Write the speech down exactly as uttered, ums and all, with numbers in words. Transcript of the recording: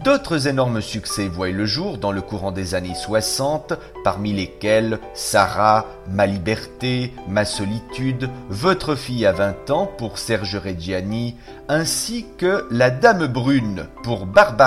D'autres énormes succès voient le jour dans le courant des années soixante, parmi lesquels Sarah, Ma liberté, Ma solitude, Votre fille à vingt ans pour Serge Reggiani, ainsi que La Dame brune pour Barbara